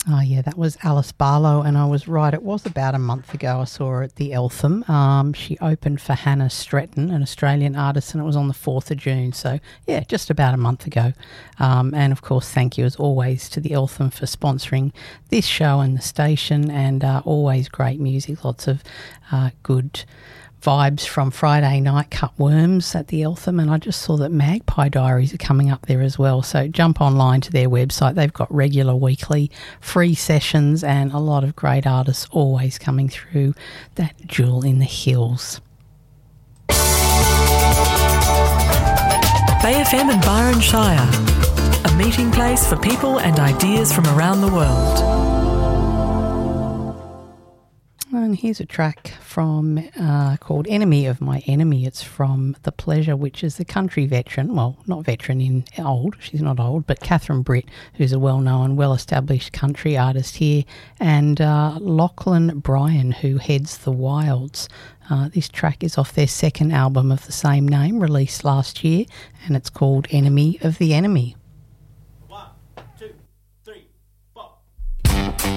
Oh, yeah, that was Alice Barlow, and I was right. It was about a month ago I saw her at the Eltham. She opened for Hannah Stretton, an Australian artist, and it was on the 4th of June. So, yeah, just about a month ago. And, of course, thank you, as always, to the Eltham for sponsoring this show and the station, and always great music, lots of good vibes from Friday night cut worms at the Eltham, and I just saw that Magpie Diaries are coming up there as well, so jump online to their website. They've got regular weekly free sessions and a lot of great artists always coming through that jewel in the hills. Bay FM and Byron Shire, a meeting place for people and ideas from around the world. And here's a track from called Enemy of My Enemy. It's from The Pleasure, which is the country veteran, well, not veteran in old, she's not old, but Catherine Britt, who's a well-known, well-established country artist here, and Lachlan Bryan, who heads The Wilds. This track is off their second album of the same name, released last year, and it's called Enemy of the Enemy.